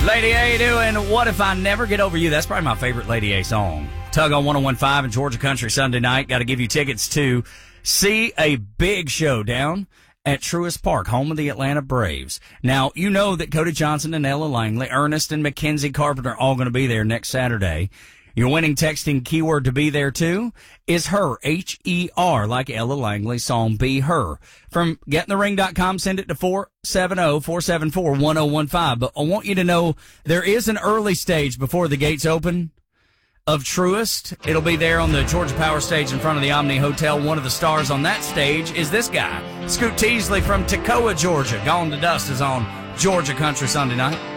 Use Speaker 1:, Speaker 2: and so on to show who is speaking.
Speaker 1: Lady A doing What If I Never Get Over You. That's probably my favorite Lady A song. Tug on 101.5 and Georgia Country Sunday night. Got to give you tickets to see a big show down at Truist Park, home of the Atlanta Braves. Now, you know that Cody Johnson and Ella Langley, Ernest and Mackenzie Carpenter are all going to be there next Saturday. Your winning texting keyword to be there too is her, H-E-R, like Ella Langley's song Be Her. From gettinthering.com, send it to 470-474-1015. But I want you to know there is an early stage before the gates open of Truist. It'll be there on the Georgia Power stage in front of the Omni Hotel. One of the stars on that stage is this guy, Scoot Teasley from Toccoa, Georgia. Gone to Dust is on Georgia Country Sunday night.